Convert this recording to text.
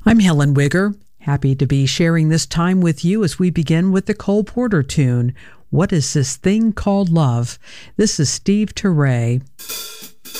I'm Helen Wigger, happy to be sharing this time with you as we begin with the Cole Porter tune, What Is This Thing Called Love? This is Steve Turre.